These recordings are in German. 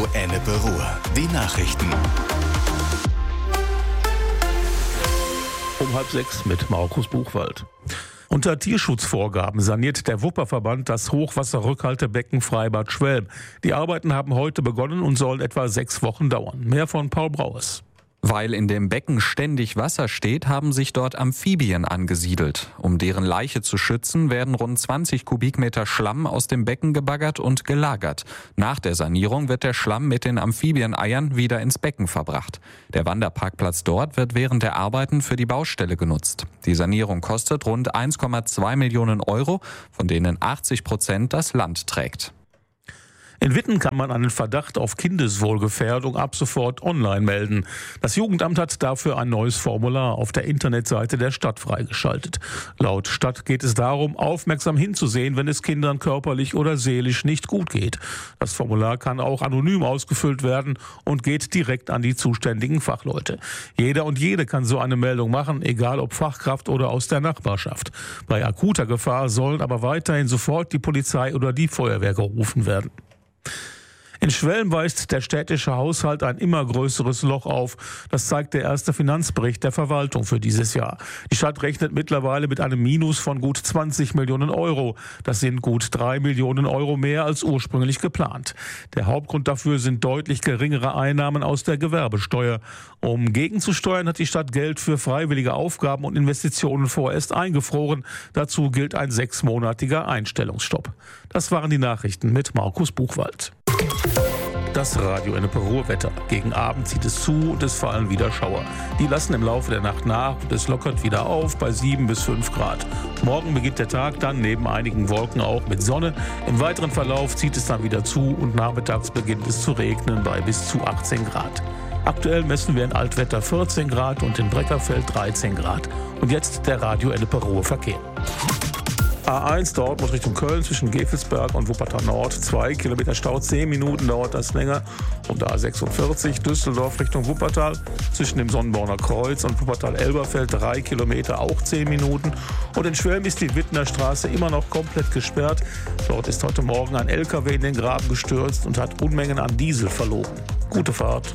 Ennepe Ruhr. Die Nachrichten. Um 5:30 mit Markus Buchwald. Unter Tierschutzvorgaben saniert der Wupperverband das Hochwasserrückhaltebecken Freibad Schwelm. Die Arbeiten haben heute begonnen und sollen etwa 6 Wochen dauern. Mehr von Paul Brauers. Weil in dem Becken ständig Wasser steht, haben sich dort Amphibien angesiedelt. Um deren Leiche zu schützen, werden rund 20 Kubikmeter Schlamm aus dem Becken gebaggert und gelagert. Nach der Sanierung wird der Schlamm mit den Amphibieneiern wieder ins Becken verbracht. Der Wanderparkplatz dort wird während der Arbeiten für die Baustelle genutzt. Die Sanierung kostet rund 1,2 Millionen Euro, von denen 80% das Land trägt. In Witten kann man einen Verdacht auf Kindeswohlgefährdung ab sofort online melden. Das Jugendamt hat dafür ein neues Formular auf der Internetseite der Stadt freigeschaltet. Laut Stadt geht es darum, aufmerksam hinzusehen, wenn es Kindern körperlich oder seelisch nicht gut geht. Das Formular kann auch anonym ausgefüllt werden und geht direkt an die zuständigen Fachleute. Jeder und jede kann so eine Meldung machen, egal ob Fachkraft oder aus der Nachbarschaft. Bei akuter Gefahr sollen aber weiterhin sofort die Polizei oder die Feuerwehr gerufen werden. In Schwelm weist der städtische Haushalt ein immer größeres Loch auf. Das zeigt der erste Finanzbericht der Verwaltung für dieses Jahr. Die Stadt rechnet mittlerweile mit einem Minus von gut 20 Millionen Euro. Das sind gut 3 Millionen Euro mehr als ursprünglich geplant. Der Hauptgrund dafür sind deutlich geringere Einnahmen aus der Gewerbesteuer. Um gegenzusteuern, hat die Stadt Geld für freiwillige Aufgaben und Investitionen vorerst eingefroren. Dazu gilt ein 6-monatiger Einstellungsstopp. Das waren die Nachrichten mit Markus Buchwald. Das Radio Ennepe Ruhr Wetter. Gegen Abend zieht es zu und es fallen wieder Schauer. Die lassen im Laufe der Nacht nach und es lockert wieder auf bei 7 bis 5 Grad. Morgen beginnt der Tag dann neben einigen Wolken auch mit Sonne. Im weiteren Verlauf zieht es dann wieder zu und nachmittags beginnt es zu regnen bei bis zu 18 Grad. Aktuell messen wir in Altwetter 14 Grad und in Breckerfeld 13 Grad. Und jetzt der Radio Ennepe Ruhr Verkehr. A1 Dortmund Richtung Köln zwischen Gevelsberg und Wuppertal Nord. 2 Kilometer Stau, 10 Minuten dauert das länger. Und A46 Düsseldorf Richtung Wuppertal zwischen dem Sonnenborner Kreuz und Wuppertal-Elberfeld 3 Kilometer, auch 10 Minuten. Und in Schwelm ist die Wittener Straße immer noch komplett gesperrt. Dort ist heute Morgen ein LKW in den Graben gestürzt und hat Unmengen an Diesel verloren. Gute Fahrt.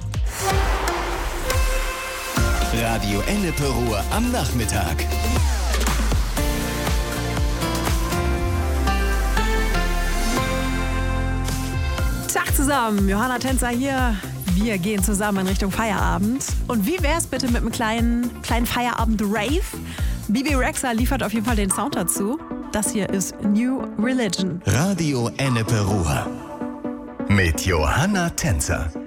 Radio Ennepe Ruhr am Nachmittag. Tag zusammen, Johanna Tänzer hier. Wir gehen zusammen in Richtung Feierabend. Und wie wär's bitte mit einem kleinen Feierabend-Rave? Bibi Rexha liefert auf jeden Fall den Sound dazu. Das hier ist New Religion. Radio Ennepe Ruhr mit Johanna Tänzer.